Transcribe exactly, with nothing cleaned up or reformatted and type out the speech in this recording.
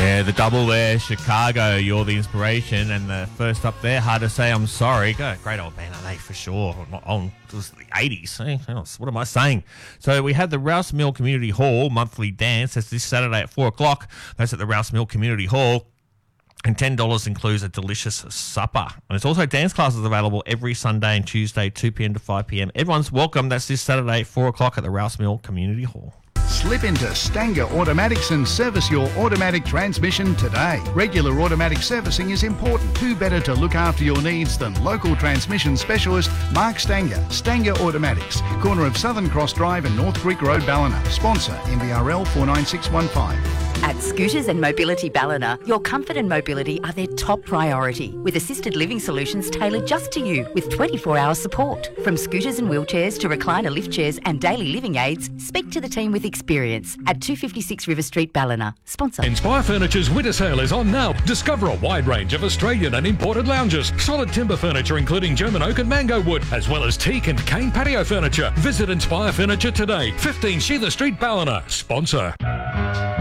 Yeah, the double there, Chicago, You're the Inspiration, and the first up there, Hard to Say I'm Sorry. Go, great old band, are they, for sure. On, it was the eighties. Eh? What am I saying? So we had the Rouse Mill Community Hall monthly dance. That's this Saturday at four o'clock. That's at the Rouse Mill Community Hall. And ten dollars includes a delicious supper. And there's also dance classes available every Sunday and Tuesday, two p.m. to five p.m. Everyone's welcome. That's this Saturday at four o'clock at the Rouse Mill Community Hall. Slip into Stanger Automatics and service your automatic transmission today. Regular automatic servicing is important. Who better to look after your needs than local transmission specialist Mark Stanger. Stanger Automatics, corner of Southern Cross Drive and North Creek Road, Ballina. Sponsor M B R L four nine six one five. At Scooters and Mobility Ballina, your comfort and mobility are their top priority, with assisted living solutions tailored just to you with twenty-four hour support. From scooters and wheelchairs to recliner lift chairs and daily living aids, speak to the team with experience at two fifty-six River Street, Ballina. Sponsor. Inspire Furniture's winter sale is on now. Discover a wide range of Australian and imported lounges, solid timber furniture including German oak and mango wood, as well as teak and cane patio furniture. Visit Inspire Furniture today, fifteen Sheila Street, Ballina. Sponsor.